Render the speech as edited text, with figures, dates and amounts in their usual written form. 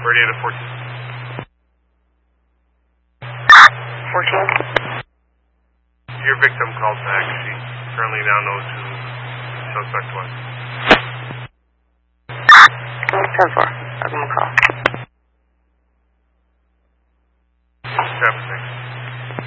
Radio to 14. 14? Your victim called back. She currently now knows who the suspect was. 10-4. I'll give him a call.